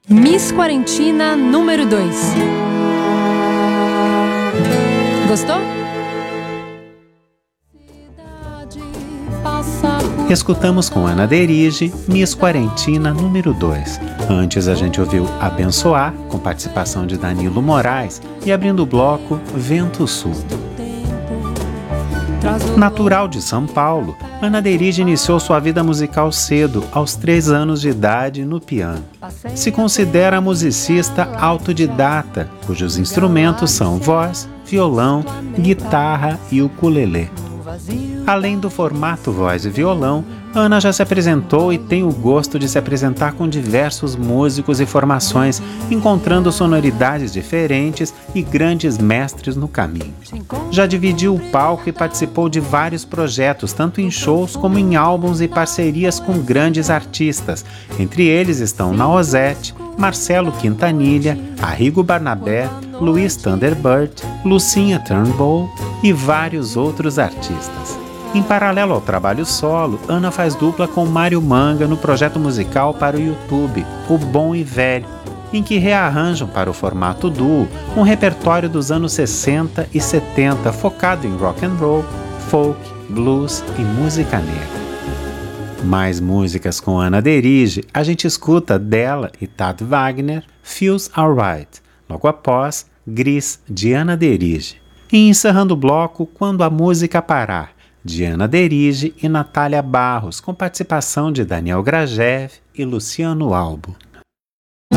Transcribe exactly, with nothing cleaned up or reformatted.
Miss Quarentina número dois. Gostou? Escutamos com Ana Derige, Miss Quarentina número dois. Antes a gente ouviu Abençoar, com participação de Danilo Moraes, e abrindo o bloco, Vento Sul. Natural de São Paulo, Ana Derige iniciou sua vida musical cedo, aos três anos de idade, no piano. Se considera musicista autodidata, cujos instrumentos são voz, violão, guitarra e ukulele. Além do formato voz e violão, Ana já se apresentou e tem o gosto de se apresentar com diversos músicos e formações, encontrando sonoridades diferentes e grandes mestres no caminho. Já dividiu o palco e participou de vários projetos, tanto em shows como em álbuns e parcerias com grandes artistas. Entre eles estão Naozete, Marcelo Quintanilha, Arrigo Barnabé, Luiz Thunderbird, Lucinha Turnbull e vários outros artistas. Em paralelo ao trabalho solo, Ana faz dupla com Mário Manga no projeto musical para o YouTube, O Bom e Velho, em que rearranjam para o formato duo um repertório dos anos sessenta e setenta focado em rock and roll, folk, blues e música negra. Mais músicas com Ana Derige, a gente escuta dela e Tad Wagner, Feels Alright, logo após Gris, de Ana Derige. E encerrando o bloco, Quando a Música Parar, de Ana Derige e Natália Barros, com participação de Daniel Grajew e Luciano Albo.